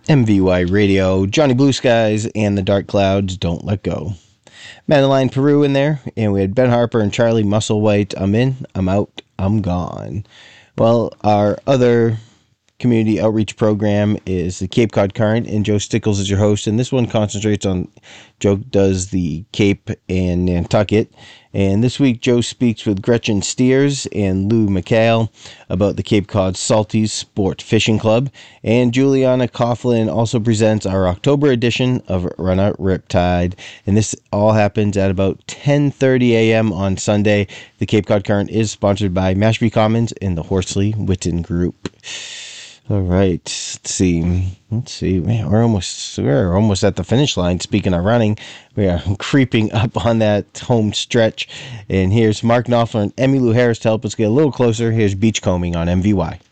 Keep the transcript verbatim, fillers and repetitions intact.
M V Y Radio, Johnny Blue Skies, and the Dark Clouds Don't Let Go. Madeline Peru in there, and we had Ben Harper and Charlie Musselwhite. I'm in, I'm out, I'm gone. Well, our other community outreach program is the Cape Cod Current, and Joe Stickles is your host, and this one concentrates on, Joe does the Cape and Nantucket, and this week Joe speaks with Gretchen Steers and Lou McHale about the Cape Cod Salties Sport Fishing Club, and Juliana Coughlin also presents our October edition of Run Out Riptide, and this all happens at about ten thirty a.m. on Sunday. The Cape Cod Current is sponsored by Mashpee Commons and the Horsley Witten Group. All right, let's see. Let's see. Man, we're almost we're almost at the finish line. Speaking of running, we are creeping up on that home stretch. And here's Mark Knopfler and Emmylou Harris to help us get a little closer. Here's Beachcombing on M V Y.